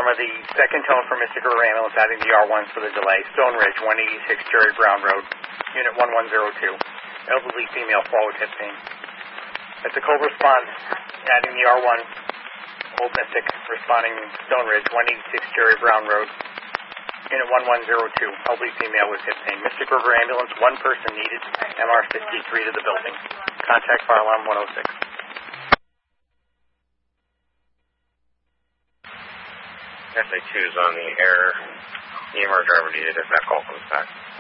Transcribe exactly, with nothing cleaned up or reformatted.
Karma, the second tone from Mystical Ambulance adding the R ones for the delay. Stone Ridge, one eighty-six Jerry Brown Road, Unit one one zero two. Elderly female, fall with hip pain. Mystical response, adding the R one. Old Mystic, responding Stone Ridge, one eighty-six Jerry Brown Road, Unit one one zero two. Elderly female with hip pain. Mystic River Ambulance, one person needed. M R sixty-three to the building. Contact fire alarm one oh six. S A two is on the air. E M R driver needed if that call comes back.